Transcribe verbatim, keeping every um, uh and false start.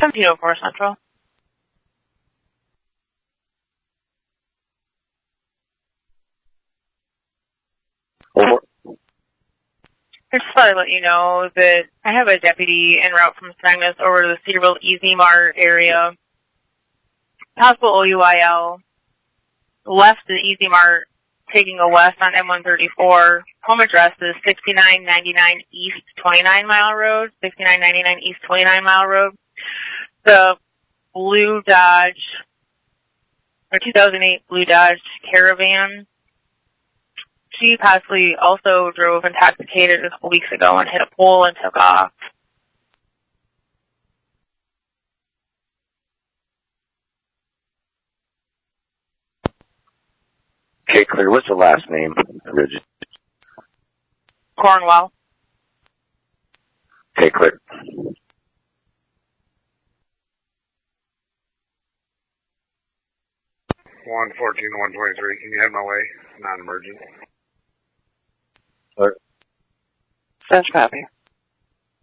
seventeen oh four Central. Over. I just thought I'd let you know that I have a deputy en route from Magnus over to the Cedarville Easy Mart area. Possible O U I L. Left the Easy Mart, taking a west on M one thirty-four. Home address is sixty-nine ninety-nine East twenty-nine Mile Road. sixty-nine ninety-nine East twenty-nine Mile Road. The blue Dodge, or two thousand eight blue Dodge Caravan. She possibly also drove intoxicated a couple weeks ago and hit a pole and took off. Okay, clear. What's the last name, Bridget? Cornwell. Okay, clear. one fourteen one twenty-three. Can you head my way? Non-emergent. Clear. Such copy.